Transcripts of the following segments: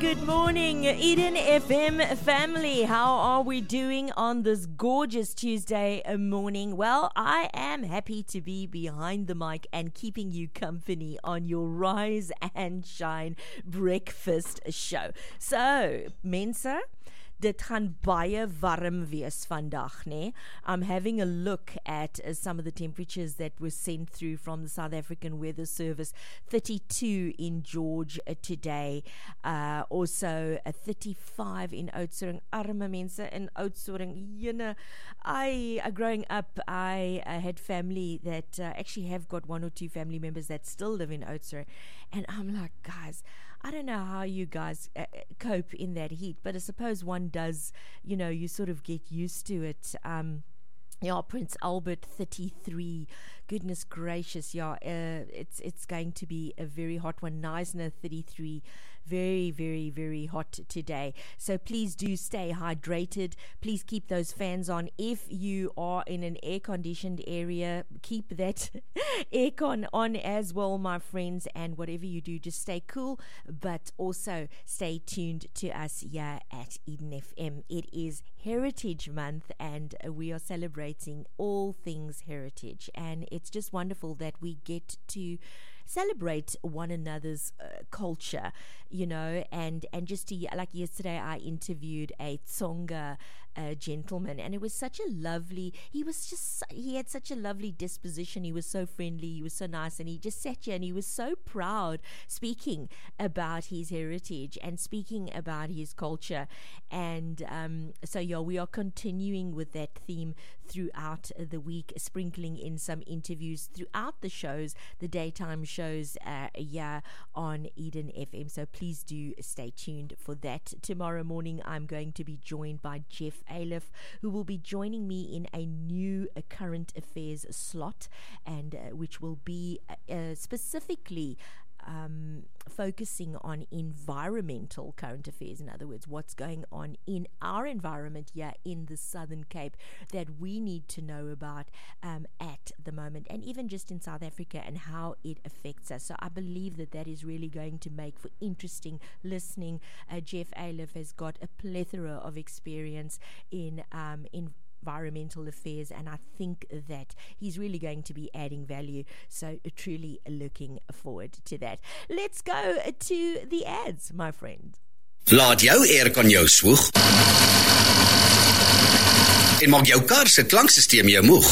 Good morning, Eden FM family. How are we doing on this gorgeous Tuesday morning? Well, I am happy to be behind the mic and keeping you company on your Rise and Shine breakfast show. So, Mensa, dit gaan baie warm wees vandag, né? I'm having a look at some of the temperatures that were sent through from the South African Weather Service. 32 in George today. Also 35 in Oudtshoorn. Arme mense in Oudtshoorn. Growing up, I had family that actually have got one or two family members that still live in Oudtshoorn. And I'm like, guys, I don't know how you guys cope in that heat, but I suppose one does, you sort of get used to it. Prince Albert, 33. Goodness gracious, it's going to be a very hot one. Knysna, 33. Very, very, very hot today. So please do stay hydrated. Please keep those fans on. If you are in an air-conditioned area, keep that aircon on as well, my friends. And whatever you do, just stay cool, but also stay tuned to us here at Eden FM. It is Heritage Month, and we are celebrating all things heritage. And it's just wonderful that we get to celebrate one another's culture, and just to, like yesterday I interviewed a Tsonga gentleman, and it was such a lovely, he had such a lovely disposition. He was so friendly, he was so nice, and he just sat here and he was so proud speaking about his heritage and speaking about his culture. And we are continuing with that theme throughout the week, sprinkling in some interviews throughout the shows, the daytime shows on Eden FM. So please do stay tuned for that. Tomorrow morning I'm going to be joined by Jeff Aleph, who will be joining me in a new current affairs slot, and which will be specifically focusing on environmental current affairs. In other words, what's going on in our environment here in the Southern Cape that we need to know about at the moment, and even just in South Africa and how it affects us. So I believe that is really going to make for interesting listening. Jeff Aleph has got a plethora of experience in environmental affairs, and I think that he's really going to be adding value. So truly looking forward to that. Let's go to the ads, my friend. Laat jou aircon jou swoeg en maak jou kar se klanksysteem jou moeg.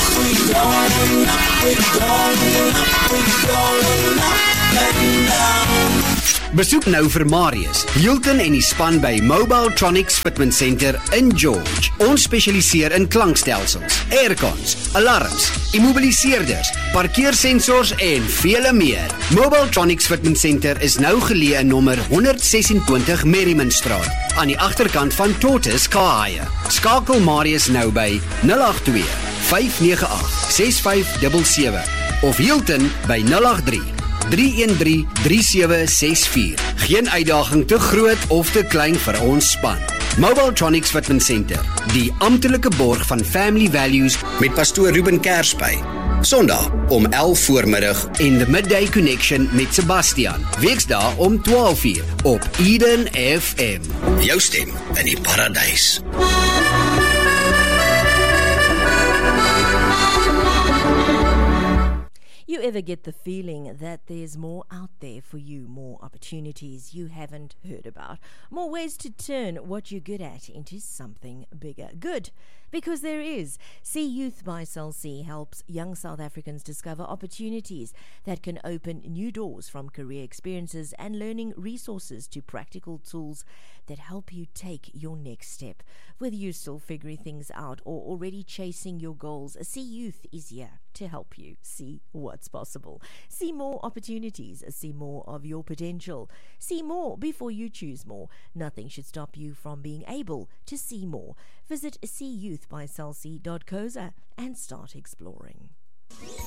Besoek nou vir Marius, Hilton en die span by Mobile Tronics Fitment Center in George. Ons spesialiseer in klankstelsels, aircons, alarms, immobiliseerders, parkeersensors en vele meer. Mobile Tronics Fitment Center is nou geleë in nommer 126 Merrimanstraat, aan die agterkant van Tortoise Kahaie. Skakel Marius nou by 082 598 6577 of Hilton by 083 313-3764. Geen uitdaging te groot of te klein vir ons span. Mobile Tronics Fitment Center, die amptelike borg van Family Values met pastoor Ruben Kersby. Sondag om 11 voormiddag en The Midday Connection met Sebastian. Weksdae om 12:00 op Eden FM. Jou stem in die paradys. You ever get the feeling that there's more out there for you, more opportunities you haven't heard about, more ways to turn what you're good at into something bigger? Good, because there is. See Youth by Cell C helps young South Africans discover opportunities that can open new doors, from career experiences and learning resources to practical tools that help you take your next step. Whether you're still figuring things out or already chasing your goals, See Youth is here to help you see what's possible. See more opportunities, see more of your potential. See more before you choose more. Nothing should stop you from being able to see more. Visit seeyouthbycelc.co.za and start exploring.